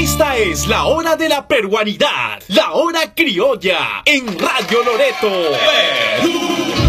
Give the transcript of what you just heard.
Esta es la hora de la peruanidad, la hora criolla, en Radio Loreto, Perú.